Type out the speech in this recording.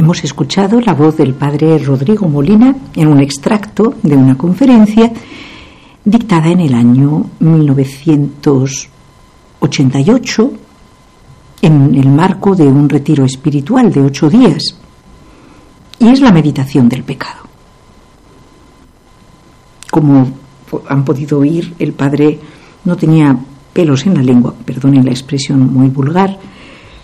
Hemos escuchado la voz del padre Rodrigo Molina en un extracto de una conferencia dictada en el año 1988 en el marco de un retiro espiritual de 8 días, y es la meditación del pecado. Como han podido oír, el padre no tenía pelos en la lengua, perdonen la expresión muy vulgar,